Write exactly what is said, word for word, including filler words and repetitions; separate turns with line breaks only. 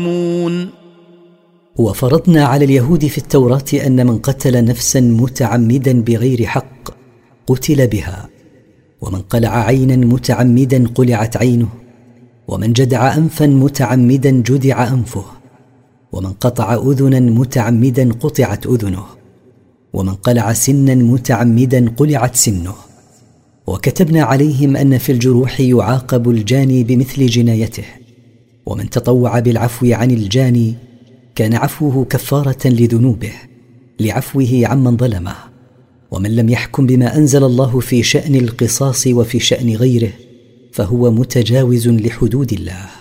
وفرضنا على اليهود في التوراة أن من قتل نفسا متعمدا بغير حق قتل بها، ومن قلع عينا متعمدا قلعت عينه، ومن جدع أنفا متعمدا جدع أنفه، ومن قطع أذنا متعمدا قطعت أذنه، ومن قلع سنا متعمدا قلعت سنه. وكتبنا عليهم أن في الجروح يعاقب الجاني بمثل جنايته، ومن تطوع بالعفو عن الجاني كان عفوه كفارة لذنوبه لعفوه عمن ظلمه. ومن لم يحكم بما أنزل الله في شأن القصاص وفي شأن غيره فهو متجاوز لحدود الله.